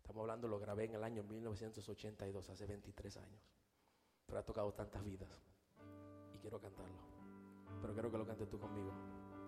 Estamos hablando, lo grabé en el año 1982, hace 23 años. Pero ha tocado tantas vidas y quiero cantarlo. Pero quiero que lo cantes tú conmigo.